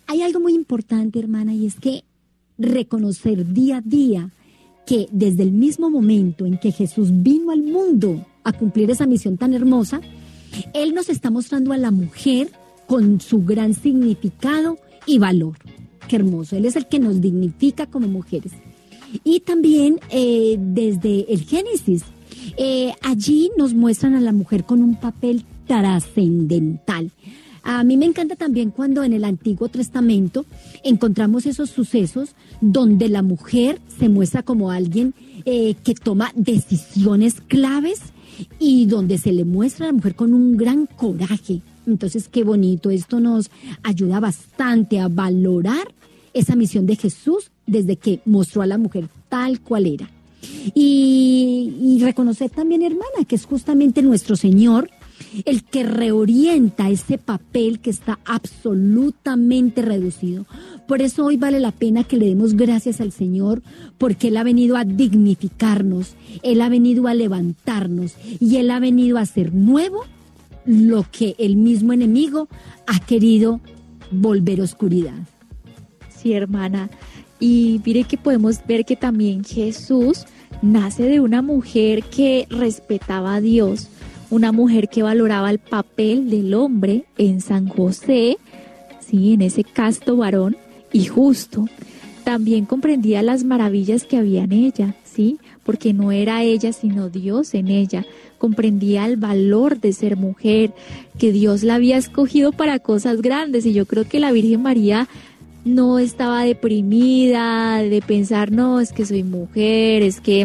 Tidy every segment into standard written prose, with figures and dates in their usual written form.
hay algo muy importante, hermana, y es que reconocer día a día que desde el mismo momento en que Jesús vino al mundo a cumplir esa misión tan hermosa, Él nos está mostrando a la mujer con su gran significado y valor. Qué hermoso, Él es el que nos dignifica como mujeres. Y también desde el Génesis, allí nos muestran a la mujer con un papel trascendental. A mí me encanta también cuando en el Antiguo Testamento encontramos esos sucesos donde la mujer se muestra como alguien que toma decisiones claves y donde se le muestra a la mujer con un gran coraje. Entonces, qué bonito, esto nos ayuda bastante a valorar esa misión de Jesús desde que mostró a la mujer tal cual era. Y reconocer también, hermana, que es justamente nuestro Señor el que reorienta ese papel que está absolutamente reducido. Por eso hoy vale la pena que le demos gracias al Señor, porque Él ha venido a dignificarnos, Él ha venido a levantarnos y Él ha venido a hacer nuevo lo que el mismo enemigo ha querido volver oscuridad. Sí, hermana. Y mire que podemos ver que también Jesús nace de una mujer que respetaba a Dios, una mujer que valoraba el papel del hombre en San José, sí, en ese casto varón y justo. También comprendía las maravillas que había en ella, sí, porque no era ella sino Dios en ella. Comprendía el valor de ser mujer, que Dios la había escogido para cosas grandes, y yo creo que la Virgen María no estaba deprimida de pensar, no, es que soy mujer, es que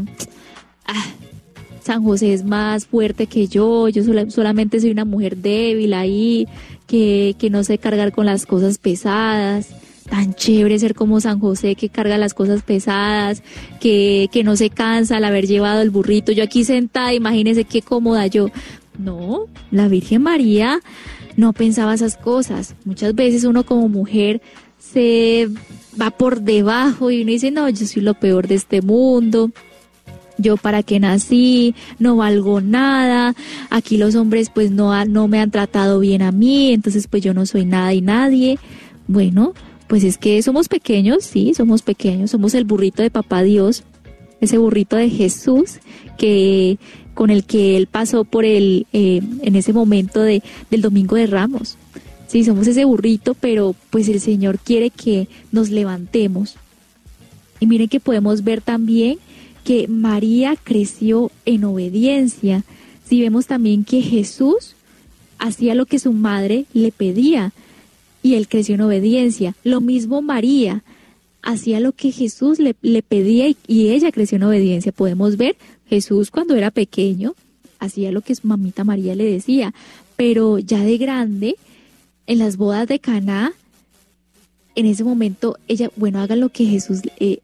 San José es más fuerte que yo solamente soy una mujer débil ahí, que no sé cargar con las cosas pesadas. Tan chévere ser como San José, que carga las cosas pesadas, que no se cansa al haber llevado el burrito. Yo aquí sentada, imagínese qué cómoda yo. No, la Virgen María no pensaba esas cosas. Muchas veces uno como mujer se va por debajo y uno dice, no, yo soy lo peor de este mundo, yo para qué nací, no valgo nada, aquí los hombres pues no me han tratado bien a mí, entonces pues yo no soy nada y nadie. Bueno, pues es que somos pequeños, sí, somos pequeños, somos el burrito de Papá Dios, ese burrito de Jesús con el que Él pasó por en ese momento del Domingo de Ramos. Sí, somos ese burrito, pero pues el Señor quiere que nos levantemos. Y miren que podemos ver también que María creció en obediencia. Sí, vemos también que Jesús hacía lo que su madre le pedía y Él creció en obediencia. Lo mismo María hacía lo que Jesús le pedía y ella creció en obediencia. Podemos ver Jesús cuando era pequeño hacía lo que su mamita María le decía, pero ya de grande, en las bodas de Caná, en ese momento ella, bueno, hagan lo que Jesús,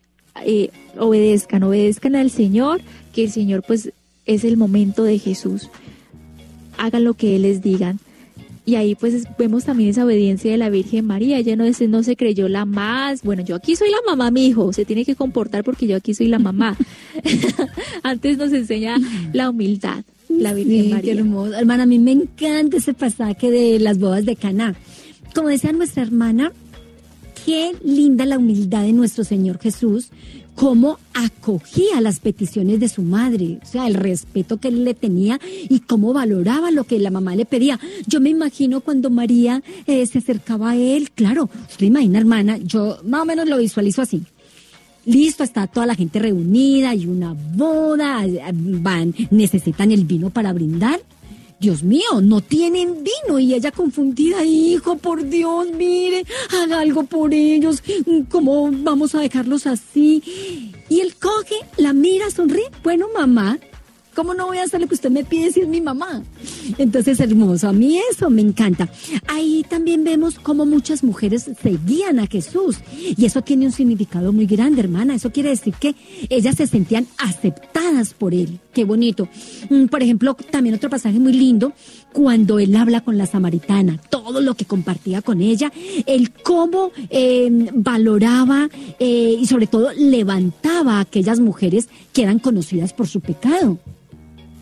obedezcan al Señor, que el Señor pues es el momento de Jesús, hagan lo que Él les digan. Y ahí pues vemos también esa obediencia de la Virgen María. Ella no se creyó la más, bueno, yo aquí soy la mamá, mi hijo, se tiene que comportar porque yo aquí soy la mamá. Antes nos enseña la humildad. La Virgen María. Qué hermoso. Hermana, a mí me encanta ese pasaje de las bodas de Caná. Como decía nuestra hermana, qué linda la humildad de nuestro Señor Jesús, cómo acogía las peticiones de su madre, o sea, el respeto que él le tenía y cómo valoraba lo que la mamá le pedía. Yo me imagino cuando María se acercaba a él, claro, usted imagina, hermana, yo más o menos lo visualizo así. Listo, está toda la gente reunida, hay una boda, necesitan el vino para brindar. Dios mío, no tienen vino, y ella confundida, hijo, por Dios, mire, haga algo por ellos, ¿cómo vamos a dejarlos así? Y él coge, la mira, sonríe, bueno, mamá, ¿cómo no voy a hacer lo que usted me pide si es mi mamá? Entonces, hermoso, a mí eso me encanta. Ahí también vemos cómo muchas mujeres seguían a Jesús, y eso tiene un significado muy grande, hermana. Eso quiere decir que ellas se sentían aceptadas por Él. Qué bonito. Por ejemplo, también otro pasaje muy lindo, cuando Él habla con la samaritana, todo lo que compartía con ella, Él cómo valoraba y sobre todo levantaba a aquellas mujeres que eran conocidas por su pecado.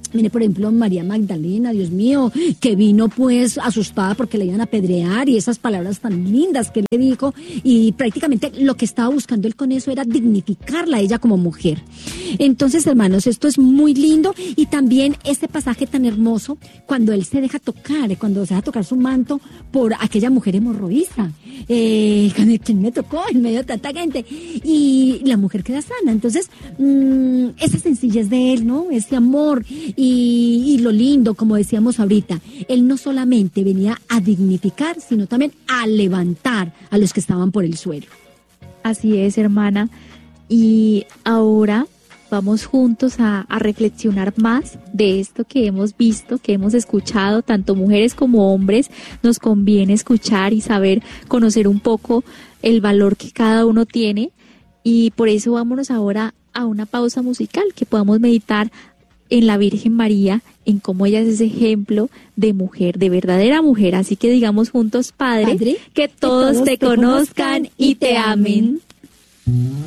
Mire, por ejemplo, María Magdalena, Dios mío, que vino pues asustada porque le iban a apedrear, y esas palabras tan lindas que le dijo, y prácticamente lo que estaba buscando él con eso era dignificarla a ella como mujer. Entonces, hermanos, esto es muy lindo, y también este pasaje tan hermoso cuando él se deja tocar, cuando se deja tocar su manto por aquella mujer hemorroísta, quien me tocó en medio de tanta gente, y la mujer queda sana. Entonces, esa sencillez de él, ¿no? Ese amor. Y lo lindo, como decíamos ahorita, él no solamente venía a dignificar, sino también a levantar a los que estaban por el suelo. Así es, hermana. Y ahora vamos juntos a reflexionar más de esto que hemos visto, que hemos escuchado, tanto mujeres como hombres. Nos conviene escuchar y saber, conocer un poco el valor que cada uno tiene. Y por eso vámonos ahora a una pausa musical, que podamos meditar en la Virgen María, en cómo ella es ese ejemplo de mujer, de verdadera mujer. Así que digamos juntos, Padre, que todos te conozcan y te amen.